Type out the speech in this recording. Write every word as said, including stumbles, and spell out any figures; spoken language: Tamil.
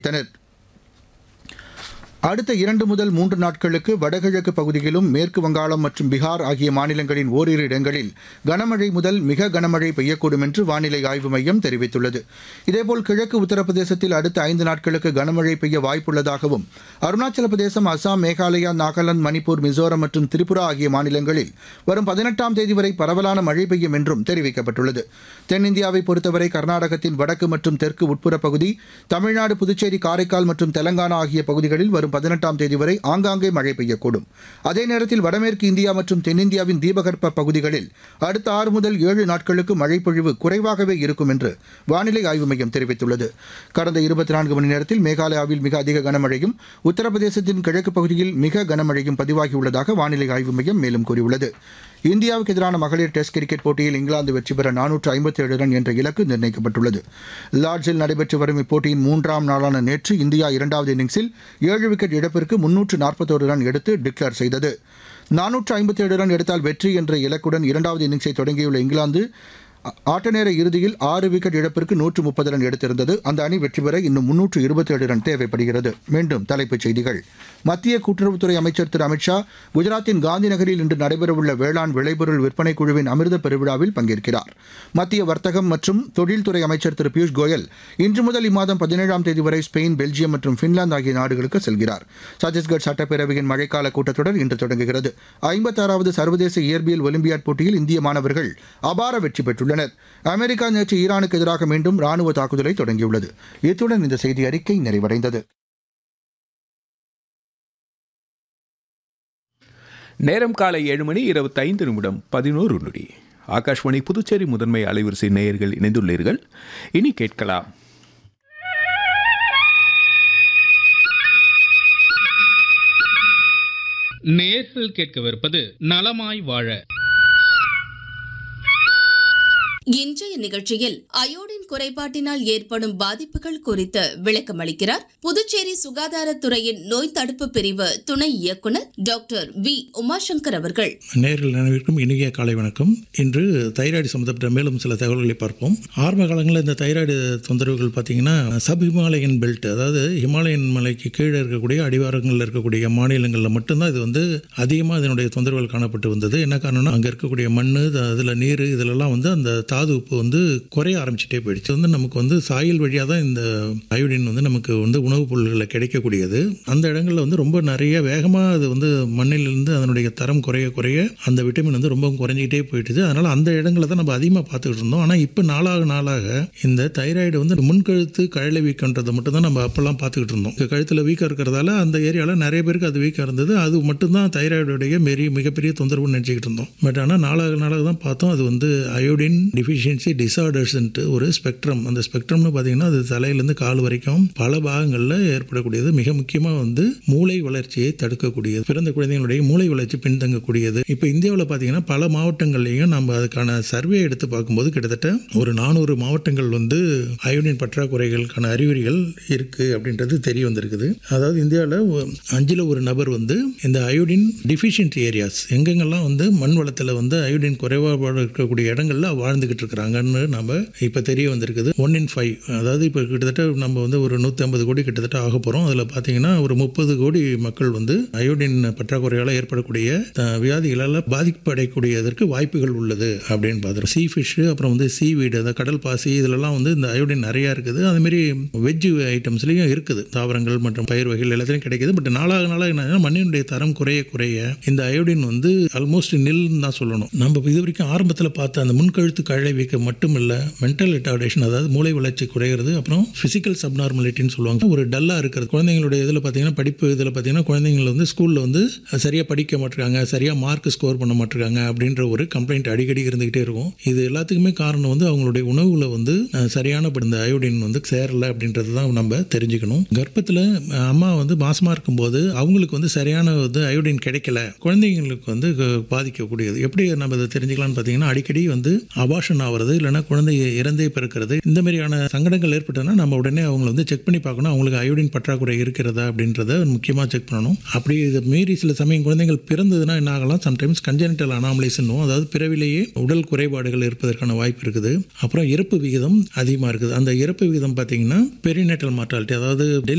தெரிவித்தனர். அடுத்த இரண்டு முதல் மூன்று நாட்களுக்கு வடகிழக்கு பகுதியிலும் மேற்கு வங்காளம் மற்றும் பீகார் ஆகிய மாநிலங்களின் ஓரிரு இடங்களில் கனமழை முதல் மிக கனமழை பெய்யக்கூடும் என்று வானிலை ஆய்வு மையம் தெரிவித்துள்ளது. இதேபோல் கிழக்கு உத்தரப்பிரதேசத்தில் அடுத்த ஐந்து நாட்களுக்கு கனமழை பெய்ய வாய்ப்புள்ளதாகவும், அருணாச்சல பிரதேசம், அசாம், மேகாலயா, நாகாலாந்து, மணிப்பூர், மிசோரம் மற்றும் திரிபுரா ஆகிய மாநிலங்களில் வரும் பதினெட்டாம் தேதி வரை பரவலான மழை பெய்யும் என்றும் தெரிவிக்கப்பட்டுள்ளது. தென்னிந்தியாவை பொறுத்தவரை கர்நாடகத்தின் வடக்கு மற்றும் தெற்கு உட்புற பகுதி, தமிழ்நாடு, புதுச்சேரி, காரைக்கால் மற்றும் தெலங்கானா ஆகிய பகுதிகளில் வரும் பதினெட்டாம் தேதி வரை ஆங்காங்கே மழை பெய்யக்கூடும். அதே நேரத்தில் வடமேற்கு இந்தியா மற்றும் தென்னிந்தியாவின் தீபகற்ப பகுதிகளில் அடுத்த ஆறு முதல் ஏழு நாட்களுக்கு மழைப்பொழிவு குறைவாகவே இருக்கும் என்று வானிலை ஆய்வு மையம் தெரிவித்துள்ளது. கடந்த இருபத்தி நான்கு மணி நேரத்தில் மேகாலயாவில் மிக அதிக கனமழையும், உத்தரப்பிரதேசத்தின் கிழக்கு பகுதியில் மிக கனமழையும் பதிவாகியுள்ளதாக வானிலை ஆய்வு மையம் மேலும் கூறியுள்ளது. இந்தியாவுக்கு எதிரான மகளிர் டெஸ்ட் கிரிக்கெட் போட்டியில் இங்கிலாந்து வெற்றி பெற நானூற்று ஐம்பத்தி ஏழு ரன் என்ற இலக்கு நிர்ணயிக்கப்பட்டுள்ளது. லார்ட்ஸில் நடைபெற்று வரும் இப்போட்டியின் மூன்றாம் நாளான நேற்று இந்தியா இரண்டாவது இன்னிங்ஸில் ஏழு விக்கெட் இழப்பிற்கு முன்னூற்று நாற்பத்தோரு ரன் எடுத்து டிக்ளேர் செய்தது. நானூற்று ஐம்பத்தி ஏழு ரன் எடுத்தால் வெற்றி என்ற இலக்குடன் இரண்டாவது இன்னிங்ஸை தொடங்கியுள்ள இங்கிலாந்து ஆட்டநேர இறுதியில் ஆறு விக்கெட் இழப்பிற்கு நூற்று முப்பது ரன் எடுத்திருந்தது. அந்த அணி வெற்றி பெற இன்னும் முன்னூற்று இருபத்தி ஏழு ரன் தேவைப்படுகிறது. மீண்டும் தலைப்புச் செய்திகள். மத்திய கூட்டுறவுத்துறை அமைச்சர் திரு அமித்ஷா குஜராத்தின் காந்தி நகரில் இன்று நடைபெறவுள்ள வேளாண் விளைபொருள் விற்பனை குழுவின் அமிர்த பெருவிழாவில் பங்கேற்கிறார். மத்திய வர்த்தகம் மற்றும் தொழில்துறை அமைச்சர் திரு பியூஷ் கோயல் இன்று முதல் இம்மாதம் பதினேழாம் தேதி வரை ஸ்பெயின், பெல்ஜியம் மற்றும் பின்லாந்து ஆகிய நாடுகளுக்கு செல்கிறார். சத்தீஸ்கர் சட்டப்பேரவையின் மழைக்கால கூட்டத்தொடர் இன்று தொடங்குகிறது. ஐம்பத்தாறாவது சர்வதேச இயற்பியல் ஒலிம்பியாட் போட்டியில் இந்திய மாணவர்கள் அபார வெற்றி பெற்றுள்ளனர். அமெரிக்கா நேற்று ஈரானுக்கு எதிராக மீண்டும் ராணுவ தாக்குதலை தொடங்கியுள்ளது. இத்துடன் இந்த செய்தி அறிக்கை நிறைவடைந்தது. நேரம் காலை ஏழு மணி இருபத்தைந்து நிமிடம் பதினோரு நொடி. ஆகாஷ்வாணி புதுச்சேரி முதன்மை அலைவரிசை நேயர்கள் இணைந்துள்ளீர்கள். இனி கேட்கலாம் நேயர்கள் கேட்கவிருப்பது நலமாய் வாழ. இன்றைய நிகழ்ச்சியில் அயோடின் குறைபாட்டினால் ஏற்படும் பாதிப்புகள் குறித்து விளக்கம் அளிக்கிறார் புதுச்சேரி சுகாதாரத்துறையின் நோய் தடுப்பு பிரிவு துணை இயக்குநர் டாக்டர் வி உமாசங்கர் அவர்கள். நேயர்கள் அனைவருக்கும் இனிய காலை வணக்கம். இன்று தைராய்டு சம்பந்தப்பட்ட மேலும் சில தகவல்களை பார்ப்போம். ஆரம்ப காலங்களில் இந்த தைராய்டு தொந்தரவுகள் பார்த்தீங்கன்னா சப் ஹிமாலயன் பெல்ட், அதாவது ஹிமாலயன் மலைக்கு கீழே இருக்கக்கூடிய அடிவாரங்களில் இருக்கக்கூடிய மாநிலங்களில் மட்டும்தான் இது வந்து அதிகமாக இதனுடைய தொந்தரவுகள் காணப்பட்டு வந்தது. என்ன காரணம்னா அங்கே இருக்கக்கூடிய மண், அதில் நீர், இதிலெல்லாம் வந்து அந்த தாது உப்பு வந்து குறைய ஆரம்பிச்சுட்டே போயிடுச்சு. வந்து நமக்கு வந்து சாயல் வழியாக தான் இந்த அயோடின் வந்து நமக்கு வந்து உணவுப் பொருள்களில் கிடைக்கக்கூடியது. அந்த இடங்களில் வந்து ரொம்ப நிறைய வேகமாக அது வந்து மண்ணிலிருந்து அதனுடைய தரம் குறைய குறைய அந்த விட்டமின் வந்து ரொம்ப குறைஞ்சிக்கிட்டே போயிடுது. அதனால் அந்த இடங்களை தான் நம்ம அதிகமாக பார்த்துக்கிட்டு இருந்தோம். ஆனால் இப்போ நாளாக நாளாக இந்த தைராய்டு வந்து முன்கழுத்து கழலை வீக்கன்றதை மட்டும் தான் நம்ம அப்போல்லாம் பார்த்துக்கிட்டு இருந்தோம். கழுத்தில் வீக்கம் இருக்கிறதால அந்த ஏரியாவில் நிறைய பேருக்கு அது வீக்கம் இருந்தது. அது மட்டும்தான் தைராய்டுடைய பெரிய மிகப்பெரிய தொந்தரவுன்னு நினச்சிக்கிட்டு இருந்தோம். பட் ஆனால் நாளாக நாளாக தான் பார்த்தோம் அது வந்து அயோடின் டிஃபிஷியன்சி டிசார்டர்ஸ்ன்ட்டு ஒரு ஸ்பெக்ட்ரம். அந்த ஸ்பெக்ட்ரம்னு பார்த்தீங்கன்னா அது தலையிலேருந்து கால் வரைக்கும் பல பாகங்களில் ஏற்படக்கூடியது. மிக முக்கியமாக வந்து மூளை வளர்ச்சியை தடுக்கக்கூடியது, பிறந்த குழந்தைகளுடைய மூளை வளர்ச்சி பின்தங்கக்கூடியது. இப்போ இந்தியாவில் பார்த்தீங்கன்னா பல மாவட்டங்கள்லையும் நம்ம அதுக்கான சர்வே எடுத்து பார்க்கும்போது கிட்டத்தட்ட ஒரு நானூறு மாவட்டங்கள் வந்து அயோடின் பற்றாக்குறைகளுக்கான அறிகுறிகள் இருக்குது அப்படின்றது தெரிய வந்திருக்குது. அதாவது இந்தியாவில் அஞ்சில் ஒரு நபர் வந்து இந்த அயோடின் டிஃபிஷியன்ட் ஏரியாஸ், எங்கெங்கெல்லாம் வந்து மண் வளத்தில் வந்து அயோடின் குறைபாடு இருக்கக்கூடிய இடங்கள்ல வாழ்ந்துகிட்டு இருக்கிறாங்கன்னு நம்ம இப்போ தெரிய வந்திருக்குது. ஒன் இன் ஃபைவ், அதாவது இப்போ கிட்டத்தட்ட நம்ம வந்து ஒரு நூற்றி ஐம்பது கோடி கிட்டத்தட்ட ஆக போகிறோம். அதில் பார்த்தீங்கன்னா ஒரு முப்பது கோடி மக்கள் வந்து அயோடின் பற்றாக்குறையால் ஏற்படக்கூடிய வியாதிகளால் பாதிப்படையக்கூடியதற்கு வாய்ப்புகள் உள்ளது அப்படின்னு பார்த்துருக்கோம். சீ ஃபிஷ், அப்புறம் வந்து சீ வீடு, அந்த கடல் பாசி, இதிலெல்லாம் வந்து இந்த அயோடின் நிறையா இருக்குது. அதுமாரி வெஜ் ஐட்டம்ஸ்லையும் இருக்குது, தாவரங்கள் மற்றும் பயிர் வகைகள் எல்லாத்தையும் கிடைக்கிது. பட் நாளாக நாளாக என்ன மண்ணினுடைய தரம் குறைய குறைய இந்த அயோடின் வந்து ஆல்மோஸ்ட் நில்னு தான் சொல்லணும். நம்ம இது வரைக்கும் ஆரம்பத்தில் பார்த்த அந்த முன்கழுத்து கழலை வீக்கம் மட்டும் இல்லை, மென்டல் ரிட்டார்டேஷன், அதாவது மூளை வளர்ச்சி குறைகிறது, அப்புறம் ஃபிசிக்கல் சப்நார்மலிட்டின்னு சொல்லுவாங்க, ஒரு டல்லாக இருக்கிறது. குழந்தைங்களுடைய இதில் பார்த்தீங்கன்னா படிப்பு இதில் பார்த்தீங்கன்னா குழந்தைங்கள் வந்து ஸ்கூலில் வந்து சரியாக படிக்க மாட்டிருக்காங்க, சரியாக மார்க் ஸ்கோர் பண்ண மாட்டிருக்காங்க அப்படின்ற ஒரு கம்ப்ளைண்ட் அடிக்கடி இருந்துகிட்டே இருக்கும். இது எல்லாத்துக்குமே காரணம் வந்து அவங்களுடைய உணவுல வந்து சரியான இந்த அயோடின் வந்து சேரலை அப்படின்றது தான் நம்ம தெரிஞ்சுக்கணும். கர்ப்பத்தில் அம்மா வந்து மாசமாக இருக்கும்போது அவங்களுக்கு வந்து சரியான வந்து அயோடின் கிடைக்கல, குழந்தைங்களுக்கு வந்து பாதிக்கக்கூடியது. எப்படி நம்ம இதை தெரிஞ்சுக்கலாம்னு பார்த்தீங்கன்னா அடிக்கடி வந்து அபார்ஷன் ஆகிறது, இல்லைன்னா குழந்தை இறந்தே பிறக்க இருக்கிறது. இந்த மாதிரியான சங்கடங்கள் ஏற்பட்டதுன்னா நம்ம உடனே அவங்களை வந்து செக் பண்ணி பார்க்கணும், அவங்களுக்கு அயோடின் பற்றாக்குறை இருக்கிறதா அப்படின்றத முக்கியமாக செக் பண்ணணும். அப்படி இதை மீறி சில சமயம் குழந்தைகள் பிறந்ததுன்னா என்ன ஆகலாம், சம்டைம்ஸ் கன்ஜெனிட்டல் அனாமலிஸ்னும், அதாவது பிறவிலேயே உடல் குறைபாடுகள் இருப்பதற்கான வாய்ப்பு இருக்குது. அப்புறம் இறப்பு விகிதம் அதிகமாக இருக்குது. அந்த இறப்பு விகிதம் பார்த்தீங்கன்னா பெரிநேட்டல் மார்ட்டாலிட்டி, அதாவது